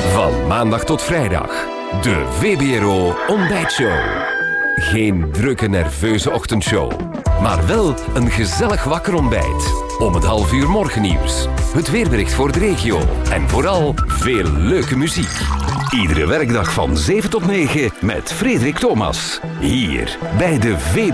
Van maandag tot vrijdag. De VBRO Ontbijtshow. Geen drukke, nerveuze ochtendshow. Maar wel een gezellig wakker ontbijt. Om het 12:30 morgennieuws. Het weerbericht voor de regio. En vooral veel leuke muziek. Iedere werkdag van 7 tot 9 met Frederik Thomas. Hier bij de VBRO.